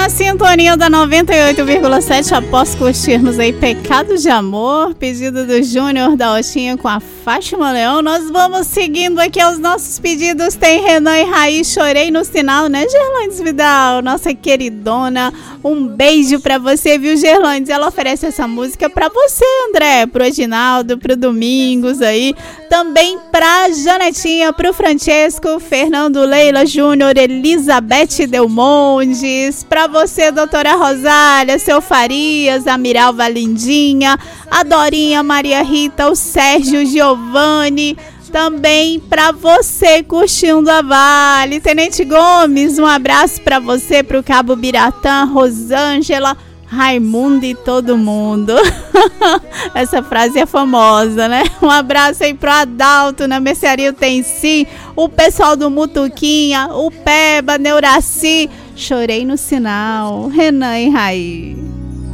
na sintonia da 98,7 após curtirmos aí Pecado de Amor, pedido do Júnior da Oxinha com a Fátima Leão. Nós vamos seguindo aqui aos nossos pedidos. Tem Renan e Raí, Chorei no Sinal, né, Gerlandes Vidal, nossa queridona. Um beijo pra você, viu, Gerlandes? Ela oferece essa música pra você, André, pro Reginaldo, pro Domingos aí, também pra Janetinha, pro Francesco, Fernando, Leila Júnior, Elizabeth Delmondes, pra você, doutora Rosália, seu Farias, a Miralva Lindinha, a Dorinha, Maria Rita, o Sérgio Giovanni, também pra você curtindo a Vale. Tenente Gomes, um abraço pra você, pro Cabo Biratã, Rosângela, Raimundo e todo mundo. Essa frase é famosa, né? Um abraço aí pro Adalto, na Mercearia Tem Sim, o pessoal do Mutuquinha, o Peba, Neuraci, Chorei no Sinal, Renan e Raí.